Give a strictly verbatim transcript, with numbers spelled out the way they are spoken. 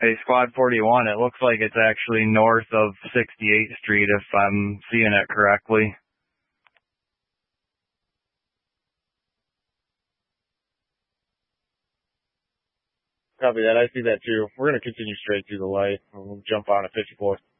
Hey, Squad forty-one, it looks like it's actually north of sixty-eighth Street if I'm seeing it correctly. Copy that. I see that too. We're going to continue straight through the light. We'll jump on at fifty-fourth.